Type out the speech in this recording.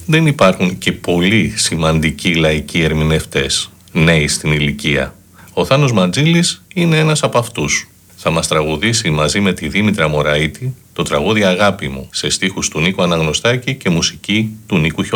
δεν υπάρχουν και πολύ σημαντικοί λαϊκοί ερμηνευτές, νέοι στην ηλικία. Ο Θάνος Μαντζήλης είναι ένας από αυτούς. Θα μας τραγουδήσει μαζί με τη Δήμητρα Μωραΐτη το τραγούδι «Αγάπη μου» σε στίχους του Νίκου Αναγνωστάκη και μουσική του Νίκου Χιωτάκη.